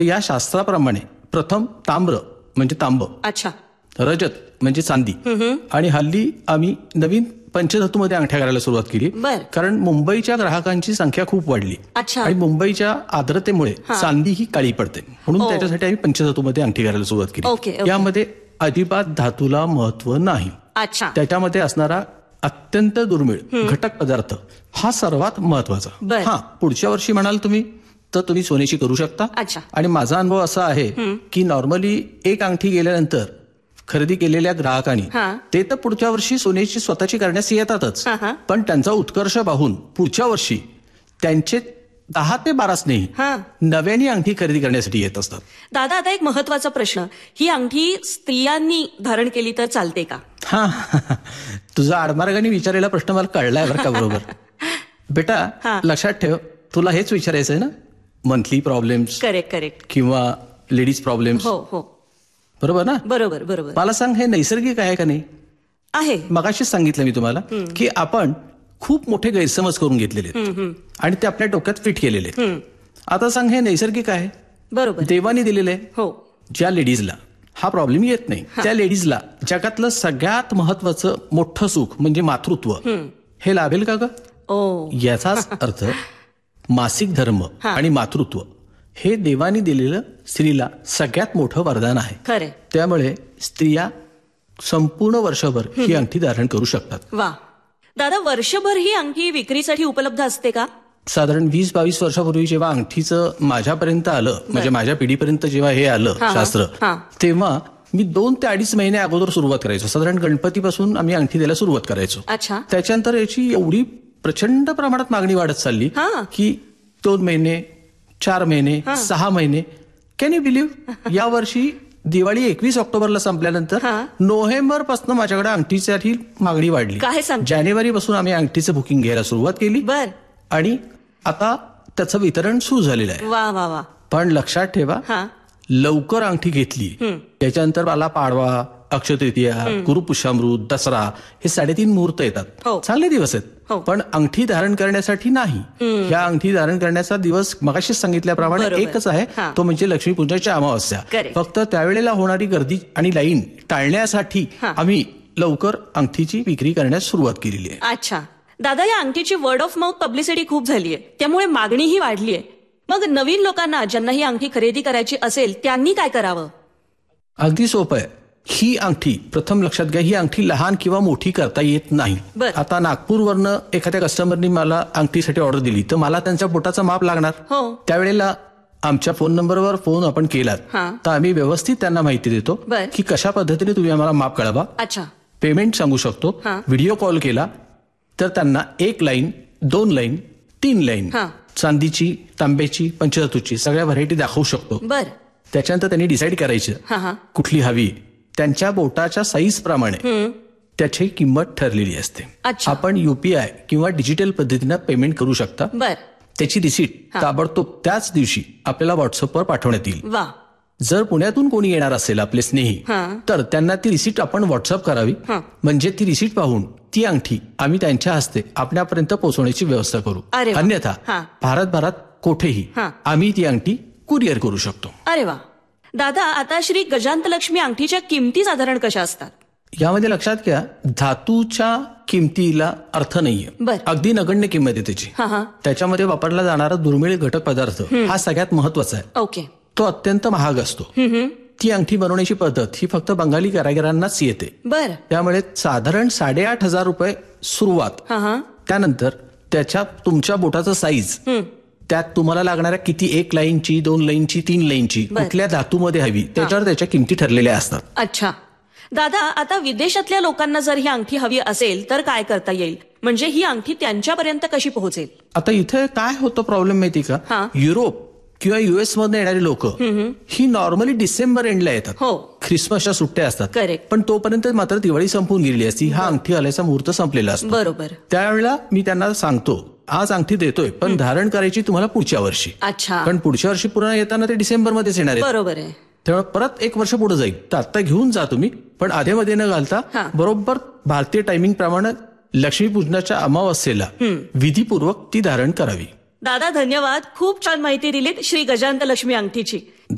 या शास्त्राप्रमाणे प्रथम ताम्र म्हणजे तांब, अच्छा, रजत म्हणजे चांदी, आणि हल्ली आम्ही नवीन पंचधातूमध्ये अंगठ्या करायला सुरुवात केली. कारण मुंबईच्या ग्राहकांची संख्या खूप वाढली अच्छा, आणि मुंबईच्या आर्द्रतेमुळे चांदी ही काळी पडते, म्हणून त्याच्यासाठी आम्ही पंचधातूमध्ये अंगठी करायला सुरुवात केली. यामध्ये अजिबात धातूला महत्व नाही. अच्छा, त्याच्यामध्ये असणारा अत्यंत दुर्मिळ घटक पदार्थ हा सर्वात महत्वाचा. हा, पुढच्या वर्षी म्हणाल तुम्ही तर तुम्ही सोन्याची करू शकता. आणि माझा अनुभव असा आहे की नॉर्मली एक अंगठी गेल्यानंतर खरेदी केलेल्या ग्राहकांनी ते तर पुढच्या वर्षी सोन्याची स्वतःची करण्यास येतातच, पण त्यांचा उत्कर्ष पाहून पुढच्या वर्षी त्यांचे 10 ते 12 स्नेही नव्याने अंगठी खरेदी करण्यासाठी येत असतात. दादा, आता एक महत्वाचा प्रश्न, ही अंगठी स्त्रियांनी धारण केली तर चालते का? हा, तुझा आडमार्गाने विचारलेला प्रश्न मला कळलाय बरं का. बरोबर बेटा, लक्षात ठेव, तुला हेच विचारायचंय ना, मंथली प्रॉब्लेम्स, करेक्ट, किंवा लेडीज प्रॉब्लेम्स. हो, बरोबर ना? बरोबर. मला सांग, हे नैसर्गिक आहे का नाही? आहे. मगाशीच सांगितलं मी तुम्हाला की आपण खूप मोठे गैरसमज करून घेतलेले आहेत आणि ते आपल्या डोक्यात फिट केलेले आहेत. आता सांग, हे नैसर्गिक आहे? बरोबर. देवाने दिलेले आहे. हो. ज्या लेडीजला हा प्रॉब्लेम येत नाही त्या लेडीजला जगातलं सगळ्यात महत्वाचं मोठं सुख म्हणजे मातृत्व हे लाभेल का ग? याचाच अर्थ मासिक धर्म आणि मातृत्व हे देवाने दिलेलं स्त्रीला सगळ्यात मोठं वरदान आहे. खरे. त्यामुळे स्त्रिया संपूर्ण वर्षभर ही अंगठी धारण करू शकतात. वा दादा, वर्षभर ही अंगठी विक्रीसाठी उपलब्ध असते का? साधारण 20-22 वर्षापूर्वी जेव्हा अंगठीचं माझ्यापर्यंत आलं, म्हणजे माझ्या पिढीपर्यंत जेव्हा हे आलं शास्त्र, तेव्हा मी 2 ते 2.5 महिने अगोदर सुरुवात करायचो. साधारण गणपतीपासून आम्ही अंगठी द्यायला सुरुवात करायचो. त्याच्यानंतर याची एवढी प्रचंड प्रमाणात मागणी वाढत चालली की 2 महिने, 4 महिने, 6 महिने. कॅन यू बिलीव्ह, या वर्षी दिवाळी 21 ऑक्टोबरला संपल्यानंतर नोव्हेंबर पासून माझ्याकडे अंगठीसाठी मागणी वाढली. जानेवारी पासून आम्ही अंगठीचं बुकिंग घ्यायला सुरुवात केली आणि आता त्याचं वितरण सुरू झालेलं आहे. वा. पण लक्षात ठेवा, लवकर अंगठी घेतली त्याच्यानंतर मला पाडवा, अक्षयतृतीया, गुरुपुष्यामृत, दसरा हे 3.5 मुहूर्त येतात. चांगले दिवस आहेत, पण अंगठी धारण करण्यासाठी नाही. या अंगठी धारण करण्याचा दिवस मगाशीच सांगितल्याप्रमाणे एकच आहे, तो म्हणजे लक्ष्मीपूजनाची अमावस्या. फक्त त्यावेळेला होणारी गर्दी आणि लाईन टाळण्यासाठी आम्ही लवकर अंगठीची विक्री करण्यास सुरुवात केलेली आहे. अच्छा दादा, या अंगठीची वर्ड ऑफ माउथ पब्लिसिटी खूप झाली आहे, त्यामुळे मागणीही वाढली आहे. मग नवीन लोकांना ज्यांना ही अंगठी खरेदी करायची असेल त्यांनी काय करावं? अगदी सोपं आहे. ही अंगठी प्रथम लक्षात घ्या, ही अंगठी लहान किंवा मोठी करता येत नाही. आता नागपूरवरनं एखाद्या कस्टमरनी मला अंगठीसाठी ऑर्डर दिली तर मला त्यांच्या बोटाचं माप लागणार. त्यावेळेला आमच्या फोन नंबरवर फोन आपण केलात तर आम्ही व्यवस्थित त्यांना माहिती देतो की कशा पद्धतीने तुम्ही आम्हाला माप कळवा. पेमेंट सांगू शकतो. व्हिडिओ कॉल केला तर त्यांना 1 लाईन, 2 लाईन, 3 लाईन चांदीची, तांब्याची, पंचधातूची सगळ्या व्हरायटी दाखवू शकतो. त्याच्यानंतर त्यांनी डिसाईड करायचं कुठली हवी. त्यांच्या बोटाच्या साईज प्रमाणे त्याची किंमत ठरलेली असते. आपण UPI किंवा डिजिटल पद्धतीने पेमेंट करू शकता. त्याची रिसीट ताबडतोब त्याच दिवशी आपल्याला व्हॉट्सअपवर पाठवण्यात येईल. जर पुण्यातून कोणी येणार असेल आपले स्नेही तर त्यांना ती रिसीट आपण व्हॉट्सअप करावी, म्हणजे ती रिसीट पाहून ती अंगठी आम्ही त्यांच्या हस्ते आपल्यापर्यंत पोहोचवण्याची व्यवस्था करू. अन्यथा भारतभरात कुठेही आम्ही ती अंगठी कुरिअर करू शकतो. अरे वा दादा, आता श्री गजांतलक्ष्मी अंगठीच्या किमती साधारण कशा असतात? यामध्ये लक्षात घ्या, धातूच्या किमतीला अर्थ नाहीये. अगदी नगण्य किंमत आहे त्याची. त्याच्यामध्ये वापरला जाणारा दुर्मिळ घटक पदार्थ हा सगळ्यात महत्वाचा आहे. तो अत्यंत महाग असतो. ती अंगठी बनवण्याची पद्धत ही फक्त बंगाली कारागिरांनाच येते. त्यामुळे साधारण 8,500 रुपये सुरुवात. त्यानंतर त्याच्या तुमच्या बोटाचं साईज, त्यात तुम्हाला लागणाऱ्या किती 1 लाईनची, 2 लाईनची, 3 लाईनची, कुठल्या धातूमध्ये हवी त्याच्यावर त्याच्या किमती ठरलेल्या असतात. अच्छा दादा, आता विदेशातल्या लोकांना जर ही अंगठी हवी असेल तर काय करता येईल, म्हणजे ही अंगठी त्यांच्यापर्यंत कशी पोहोचेल? आता इथे काय होतं प्रॉब्लेम माहिती का, युरोप किंवा US मधून येणारी लोक ही नॉर्मली डिसेंबर एंडला येतात. ख्रिसमसच्या सुट्ट्या असतात, पण तोपर्यंत मात्र दिवाळी संपून गेलेली असती. हा अंगठी आल्याचा मुहूर्त संपलेला असतो. बरोबर. त्यावेळेला मी त्यांना सांगतो, आज अंगठी देतोय पण धारण करायची तुम्हाला पुढच्या वर्षी. कारण पुढच्या वर्षी पुन्हा येताना ते डिसेंबरमध्येच येणार आहे. बरोबर आहे. तेव्हा परत 1 वर्ष पुढे जाईल. तर आता घेऊन जा तुम्ही, पण आधेमध्ये न घालता बरोबर भारतीय टायमिंग प्रमाणे लक्ष्मीपूजनाच्या अमावस्येला विधीपूर्वक ती धारण करावी. दादा धन्यवाद, खूप छान माहिती दिलीत श्री गजांतलक्ष्मी अंगठीची.